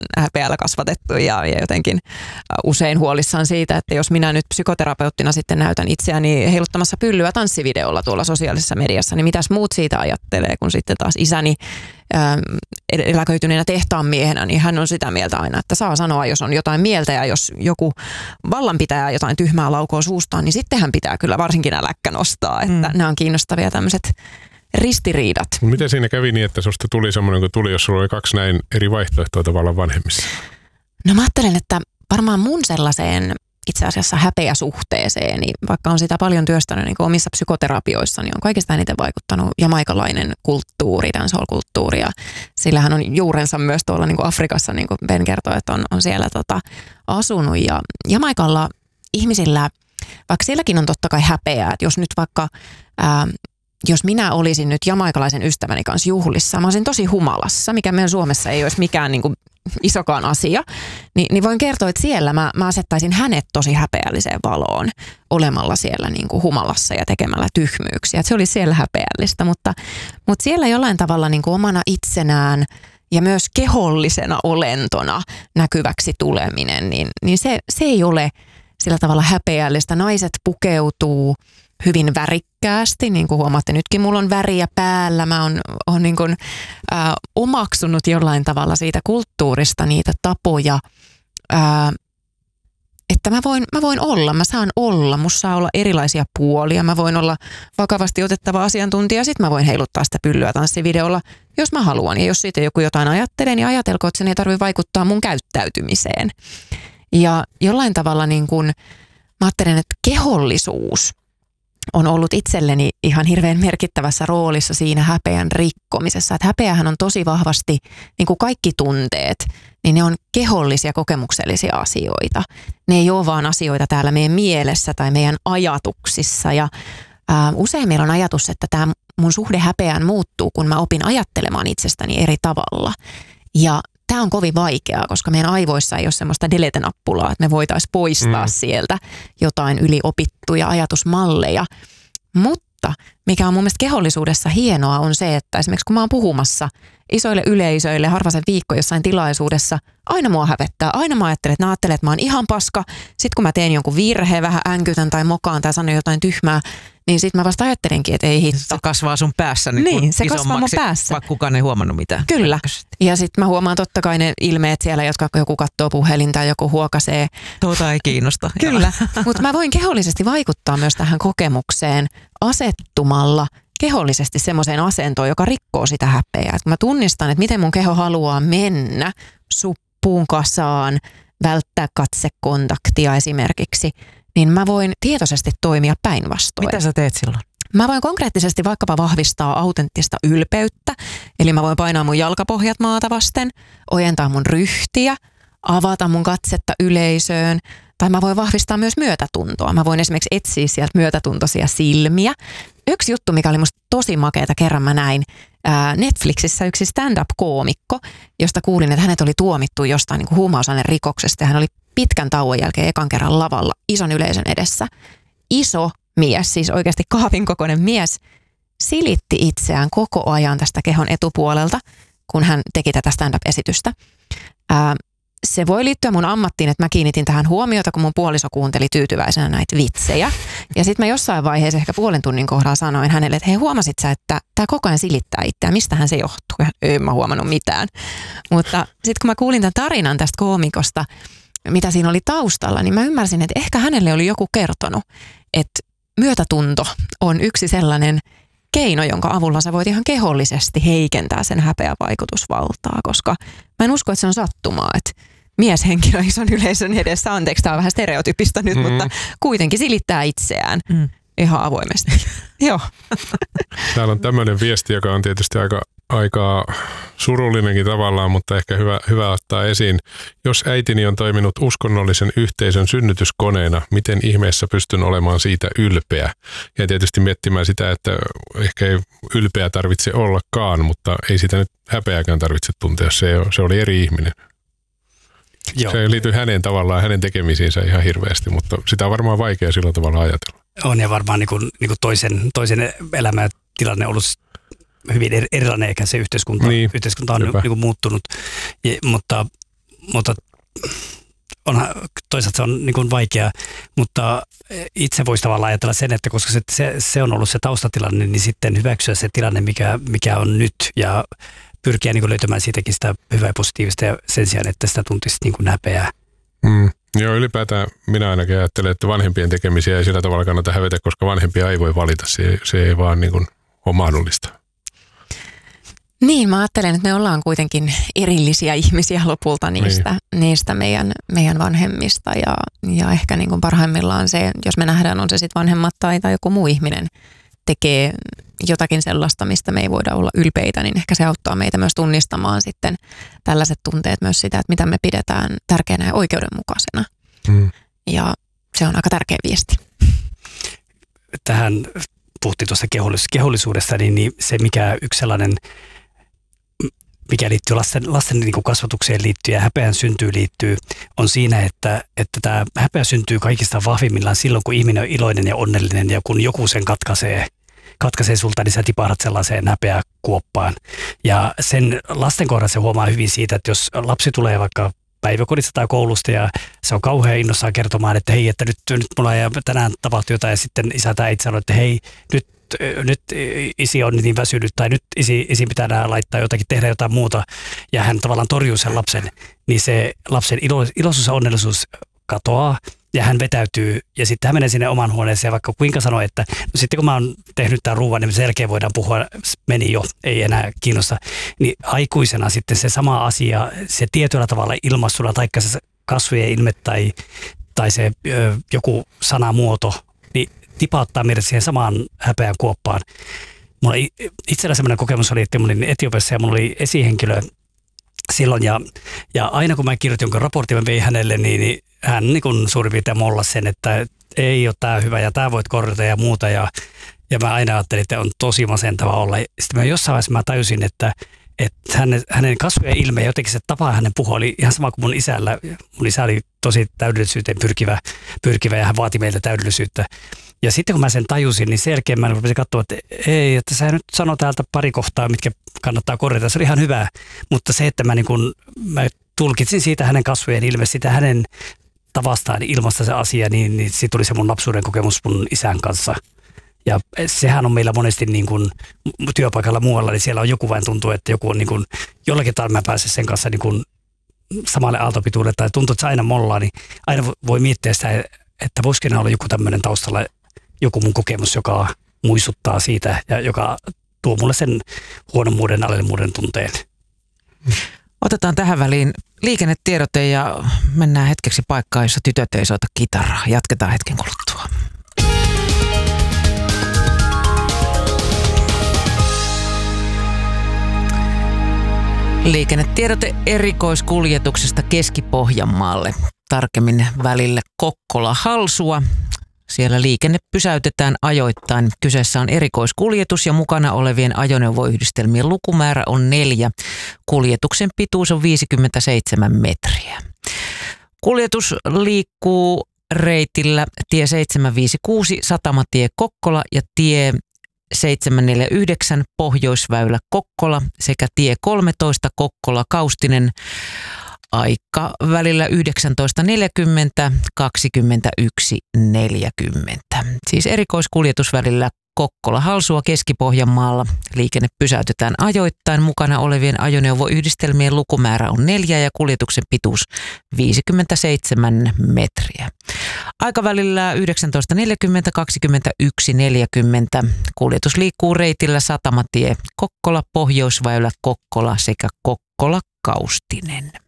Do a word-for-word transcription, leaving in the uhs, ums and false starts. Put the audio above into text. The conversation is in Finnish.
häpeällä kasvatettu ja, ja jotenkin usein huolissaan siitä, että jos minä nyt psykoterapeuttina sitten näytän itseäni heiluttamassa pyllyä tanssivideolla tuolla sosiaalisessa mediassa, niin mitäs muut siitä ajattelee, kun sitten taas isäni ää, eläköityneenä tehtaanmiehenä, niin hän on sitä mieltä aina, että saa sanoa, jos on jotain mieltä ja jos joku vallanpitäjä jotain tyhmää laukoo suustaan, niin sittenhän pitää kyllä varsinkin äläkkä nostaa, että mm. nämä on kiinnostavia tämmöiset ristiriidat. Miten siinä kävi niin, että susta tuli semmoinen kuin tuli, jos sulla oli kaksi näin eri vaihtoehtoa tavallaan vanhemmissa? No mä ajattelen, että varmaan mun sellaiseen itse asiassa häpeäsuhteeseen, niin vaikka on sitä paljon työstänyt niin omissa psykoterapioissa, niin on kaikista eniten vaikuttanut jamaikalainen kulttuuri, dancehall-kulttuuri. Ja sillähän on juurensa myös tuolla niin kuin Afrikassa, niin kuin Ben kertoi, että on, on siellä tota, asunut. Ja Jamaikalla ihmisillä, vaikka sielläkin on totta kai häpeää, että jos nyt vaikka... Ää, Jos minä olisin nyt jamaikalaisen ystäväni kanssa juhlissa, mä olisin tosi humalassa, mikä meidän Suomessa ei olisi mikään niin kuin isokaan asia, niin, niin voin kertoa, että siellä mä, mä asettaisin hänet tosi häpeälliseen valoon olemalla siellä niin kuin humalassa ja tekemällä tyhmyyksiä. Että se oli siellä häpeällistä, mutta, mutta siellä jollain tavalla niin kuin omana itsenään ja myös kehollisena olentona näkyväksi tuleminen, niin, niin se, se ei ole sillä tavalla häpeällistä. Naiset pukeutuu hyvin värikkäästi, niin kuin huomaatte nytkin, mulla on väriä päällä, mä oon, oon niin kuin, ä, omaksunut jollain tavalla siitä kulttuurista niitä tapoja, ä, että mä voin, mä voin olla, mä saan olla, musta saa olla erilaisia puolia, mä voin olla vakavasti otettava asiantuntija, sit mä voin heiluttaa sitä pyllyä tanssivideolla, jos mä haluan, ja jos siitä joku jotain ajattelee, niin ajatelko, että sen ei tarvitse vaikuttaa mun käyttäytymiseen. Ja jollain tavalla niin kuin, mä ajattelen, että kehollisuus on ollut itselleni ihan hirveän merkittävässä roolissa siinä häpeän rikkomisessa. Että häpeähän on tosi vahvasti, niin kuin kaikki tunteet, niin ne on kehollisia, kokemuksellisia asioita. Ne ei ole vaan asioita täällä meidän mielessä tai meidän ajatuksissa. Ja ää, usein meillä on ajatus, että tämä mun suhde häpeään muuttuu, kun mä opin ajattelemaan itsestäni eri tavalla. Ja tämä on kovin vaikeaa, koska meidän aivoissa ei ole semmoista delete-nappulaa, että me voitaisiin poistaa mm. sieltä jotain yliopittuja ajatusmalleja. Mutta mikä on mun mielestä kehollisuudessa hienoa on se, että esimerkiksi kun mä oon puhumassa isoille yleisöille harvasen viikko jossain tilaisuudessa, aina mua hävettää. Aina mä ajattelen, että mä ajattelen, että mä oon ihan paska. Sitten kun mä teen jonkun virheen, vähän änkytän tai mokaan tai sanon jotain tyhmää, niin sitten mä vasta ajattelenkin, että ei hitto. Se kasvaa sun päässä niin, niin se kasvaa mun päässä. Vaikka kukaan ei huomannut mitään. Kyllä. Ja sitten mä huomaan totta kai ne ilmeet siellä, jotka joku katsoo puhelinta tai joku huokasee. Tuota ei kiinnosta. Kyllä, mutta mä voin kehollisesti vaikuttaa myös tähän kokemukseen asettumalla kehollisesti semmoiseen asentoon, joka rikkoo sitä häpeää. Et kun mä tunnistan, että miten mun keho haluaa mennä suppuun kasaan, välttää katsekontaktia esimerkiksi, niin mä voin tietoisesti toimia päinvastoin. Mitä sä teet silloin? Mä voin konkreettisesti vaikkapa vahvistaa autenttista ylpeyttä, eli mä voin painaa mun jalkapohjat maata vasten, ojentaa mun ryhtiä, avata mun katsetta yleisöön, tai mä voin vahvistaa myös myötätuntoa. Mä voin esimerkiksi etsiä sieltä myötätuntoisia silmiä. Yksi juttu, mikä oli musta tosi makeata, kerran mä näin ää, Netflixissä yksi stand-up-koomikko, josta kuulin, että hänet oli tuomittu jostain niin kuin huumausainerikoksesta, ja hän oli pitkän tauon jälkeen ekan kerran lavalla ison yleisön edessä. Iso mies, siis oikeasti kaapin kokoinen mies, silitti itseään koko ajan tästä kehon etupuolelta, kun hän teki tätä stand-up-esitystä. Ää, Se voi liittyä mun ammattiin, että mä kiinnitin tähän huomiota, kun mun puoliso kuunteli tyytyväisenä näitä vitsejä. Ja sitten mä jossain vaiheessa ehkä puolen tunnin kohdalla sanoin hänelle, että hei, huomasit sä, että tää koko ajan silittää itseään, mistähän se johtuu? Ja en mä huomannut mitään. Mutta sitten kun mä kuulin tämän tarinan tästä koomikosta, mitä siinä oli taustalla, niin mä ymmärsin, että ehkä hänelle oli joku kertonut, että myötätunto on yksi sellainen keino, jonka avulla sä voit ihan kehollisesti heikentää sen häpeän vaikutusvaltaa, koska mä en usko, että se on sattumaa, että mieshenkilö ison yleisön edessä, anteeksi, tämä on vähän stereotypista nyt, mm. mutta kuitenkin silittää itseään mm. ihan avoimesti. Joo. Täällä on tämmöinen viesti, joka on tietysti aika, aika surullinenkin tavallaan, mutta ehkä hyvä, hyvä ottaa esiin. Jos äitini on toiminut uskonnollisen yhteisön synnytyskoneena, miten ihmeessä pystyn olemaan siitä ylpeä? Ja tietysti miettimään sitä, että ehkä ei ylpeä tarvitse ollakaan, mutta ei sitä nyt häpeääkään tarvitse tuntea. Se, se oli eri ihminen. Joo. Se liittyy hänen tavallaan, hänen tekemisiinsä ihan hirveästi, mutta sitä on varmaan vaikea sillä tavalla ajatella. On ja varmaan niin kuin, niin kuin toisen, toisen elämä tilanne on ollut hyvin erilainen, eikä se yhteiskunta, niin, yhteiskunta on niin kuin muuttunut, ja, mutta mutta onhan, toisaalta se on niin kuin vaikea, mutta itse voisi tavallaan ajatella sen, että koska se, se, se on ollut se taustatilanne, niin sitten hyväksyä se tilanne, mikä, mikä on nyt ja pyrkiä niin kuin löytämään siitäkin sitä hyvää ja positiivista ja sen sijaan, että sitä tuntisi niin kuin häpeää. Mm. Joo, ylipäätään minä ainakin ajattelen, että vanhempien tekemisiä ei sillä tavalla kannata hävetä, koska vanhempia ei voi valita. Se, se ei vaan niin kuin ole mahdollista. Niin, mä ajattelen, että me ollaan kuitenkin erillisiä ihmisiä lopulta niistä, niin. niistä meidän, meidän vanhemmista. Ja, ja ehkä niin kuin parhaimmillaan se, jos me nähdään, on se sitten vanhemmat tai, tai joku muu ihminen tekee jotakin sellaista, mistä me ei voida olla ylpeitä, niin ehkä se auttaa meitä myös tunnistamaan sitten tällaiset tunteet myös sitä, että mitä me pidetään tärkeänä ja oikeudenmukaisena. Mm. Ja se on aika tärkeä viesti. Tähän puhuttiin tuosta kehollisuudesta, niin, niin se mikä yksi sellainen, mikä liittyy lasten, lasten niin kuin kasvatukseen liittyy ja häpeän syntyy liittyy, on siinä, että, että tämä häpeä syntyy kaikista vahvimmillaan silloin, kun ihminen on iloinen ja onnellinen ja kun joku sen katkaisee, katkaisee sulta, niin sä tipahdat sellaiseen häpeäkuoppaan. Ja sen lasten kohdalla se huomaa hyvin siitä, että jos lapsi tulee vaikka päiväkodista tai koulusta ja se on kauhean innossaan kertomaan, että hei, että nyt, nyt mulla ja tänään tapahtui jotain ja sitten isä tai äiti sanoo, että hei, nyt, nyt isi on niin väsynyt tai nyt isi, isi pitää laittaa jotakin, tehdä jotain muuta ja hän tavallaan torjuu sen lapsen, niin se lapsen ilo, iloisuus ja onnellisuus katoaa ja hän vetäytyy ja sitten hän menee sinne oman huoneeseen ja vaikka kuinka sanoo, että no sitten kun mä oon tehnyt tämän ruuan, niin sen jälkeen voidaan puhua, meni jo, ei enää kiinnosta. Niin aikuisena sitten se sama asia, se tietyllä tavalla ilmaistuna, taikka se kasvojen ilme tai, tai se ö, joku sanamuoto, niin tipauttaa meidät siihen samaan häpeän kuoppaan. Mulla itsellä semmoinen kokemus oli, että mä olin Etiopiassa ja mulla oli esihenkilö silloin ja, ja aina kun mä kirjoitin jonkun raportin, mä vein hänelle, niin, niin hän niin kuin suurin piirtein mollasi sen, että ei ole tämä hyvä ja tämä voit korjata ja muuta. Ja, ja mä aina ajattelin, että on tosi masentava olla. Sitten mä jossain vaiheessa mä tajusin, että, että hänen, hänen kasvojen ilme, jotenkin se tapa hänen puhua oli ihan sama kuin mun isällä. Mun isä oli tosi täydellisyyteen pyrkivä, pyrkivä ja hän vaati meiltä täydellisyyttä. Ja sitten kun mä sen tajusin, niin sen jälkeen mä rupesin katsoa, että ei, että sä nyt sano täältä pari kohtaa, mitkä kannattaa korjata. Se oli ihan hyvä, mutta se, että mä, niin kun, mä tulkitsin siitä hänen kasvojen ilme, sitä hänen tavastaan ilmasta se asia, niin, niin siitä tuli se mun lapsuuden kokemus mun isän kanssa. Ja sehän on meillä monesti niin kuin työpaikalla muualla, niin siellä on joku vain tuntuu, että joku on niin kuin, jollakin tavalla mä pääsen sen kanssa niin kuin samalle aaltopituudelle tai tuntuu, että se aina mollaa, niin aina voi miettiä sitä, että voisikin olla joku tämmöinen taustalla, joku mun kokemus, joka muistuttaa siitä ja joka tuo mulle sen huonommuuden, alemmuuden tunteen. Otetaan tähän väliin liikennetiedote ja mennään hetkeksi paikkaan, jossa tytöt ei soita kitaraa. Jatketaan hetken kuluttua. Liikennetiedote erikoiskuljetuksesta Keski-Pohjanmaalle. Tarkemmin välille Kokkola-Halsua. Siellä liikenne pysäytetään ajoittain. Kyseessä on erikoiskuljetus ja mukana olevien ajoneuvoyhdistelmien lukumäärä on neljä. Kuljetuksen pituus on viisikymmentäseitsemän metriä. Kuljetus liikkuu reitillä tie seitsemänsataaviisikymmentäkuusi Satamatie Kokkola ja tie seitsemänsataaneljäkymmentäyhdeksän Pohjoisväylä Kokkola sekä tie kolmetoista Kokkola Kaustinen. Aika välillä yhdeksäntoista neljäkymmentä kaksikymmentäyksi neljäkymmentä. Siis erikoiskuljetus välillä Kokkola-Halsua Keski-Pohjanmaalla. Liikenne pysäytetään ajoittain. Mukana olevien ajoneuvoyhdistelmien lukumäärä on neljä ja kuljetuksen pituus viisikymmentäseitsemän metriä. Aikavälillä yhdeksäntoista neljäkymmentä kaksikymmentäyksi neljäkymmentä. Kuljetus liikkuu reitillä Satamatie Kokkola, Pohjoisväylä Kokkola sekä Kokkola Kaustinen.